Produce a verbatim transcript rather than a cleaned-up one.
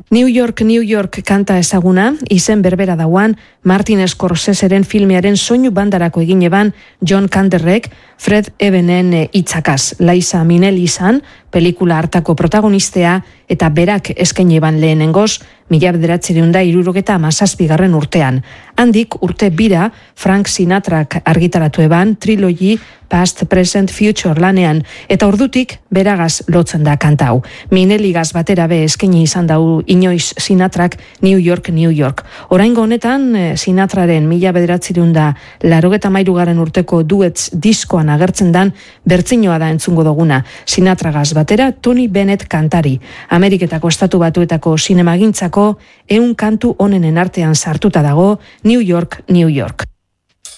New York, New York kanta ezaguna, izen berbera dauan, Martin Scorseseren filmearen soinu bandarako egin eban John Kanderrek, Fred Evenen hitzakaz. Liza Minnelli izan, pelikula hartako protagonistea, eta berak eskaini eban lehenengoz, mila bederatziehun eta hirurogeta hamazazpigarren urtean. Handik urte bira, Frank Sinatrak argitaratu eban, trilogi Past, Present, Future lanean, eta ordutik beragaz lotzen da kanta hau. Minelligaz batera be eskaini izan dau inoiz Sinatrak New York, New York. Oraingo honetan, Sinatraren mila bederatziehun eta laurogeita hamairugarren urteko duets diskoan agertzen dan bertsinoa da entzungo duguna. Sinatragaz batera Tony Bennett kantari. Ameriketako Estatu Batuetako sinemagintzako ehun kantu onenen artean sartuta dago New York, New York.